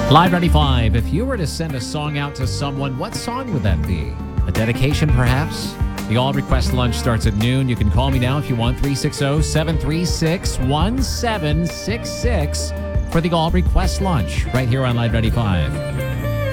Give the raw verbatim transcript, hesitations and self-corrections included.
Live ninety-five. If you were to send a song out to someone, what song would that be? A dedication, perhaps? The All Request Lunch starts at noon. You can call me now if you want, three six zero, seven three six, one seven six six for the All Request Lunch right here on Live ninety-five.